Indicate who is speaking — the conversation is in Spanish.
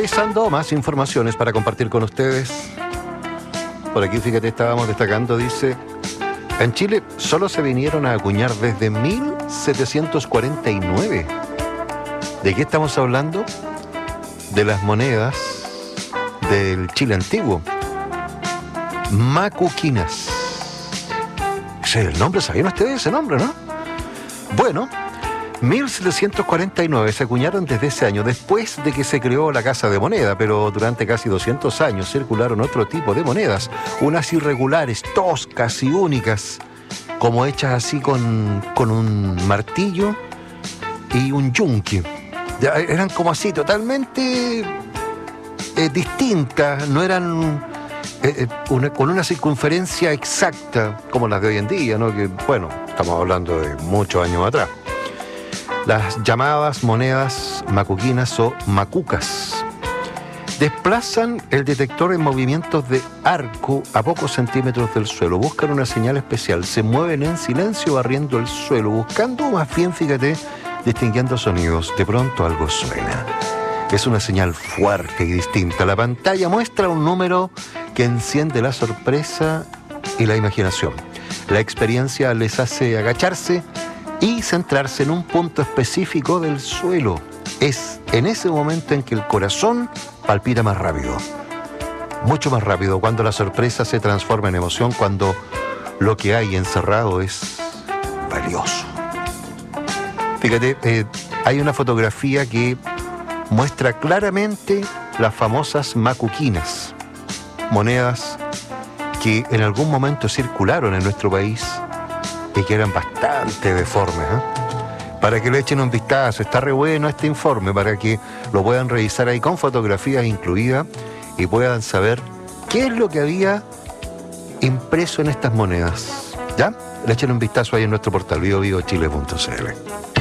Speaker 1: revisando más informaciones para compartir con ustedes. Por aquí, fíjate, estábamos destacando, dice, en Chile solo se vinieron a acuñar desde 1749. ¿De qué estamos hablando? De las monedas del Chile antiguo. Macuquinas. Ese es el nombre, ¿sabían ustedes ese nombre, no? Bueno, 1749 se acuñaron desde ese año, después de que se creó la Casa de Moneda, pero durante casi 200 años circularon otro tipo de monedas, unas irregulares, toscas y únicas, como hechas así con un martillo y un yunque. Ya, eran como así, totalmente distintas, no eran con una circunferencia exacta como las de hoy en día, ¿no? Que, bueno, estamos hablando de muchos años atrás. Las llamadas monedas macuquinas o macucas desplazan el detector en movimientos de arco a pocos centímetros del suelo, buscan una señal especial, se mueven en silencio barriendo el suelo, buscando, más bien, fíjate, distinguiendo sonidos. De pronto algo suena. Es una señal fuerte y distinta. La pantalla muestra un número que enciende la sorpresa y la imaginación. La experiencia les hace agacharse y centrarse en un punto específico del suelo. Es en ese momento en que el corazón palpita más rápido, mucho más rápido, cuando la sorpresa se transforma en emoción, cuando lo que hay encerrado es valioso. Fíjate, hay una fotografía que muestra claramente las famosas macuquinas, monedas que en algún momento circularon en nuestro país y que eran bastante deformes, ¿eh? Para que le echen un vistazo, está re bueno este informe, para que lo puedan revisar ahí con fotografías incluidas y puedan saber qué es lo que había impreso en estas monedas. ¿Ya? Le echen un vistazo ahí en nuestro portal vivovivochile.cl.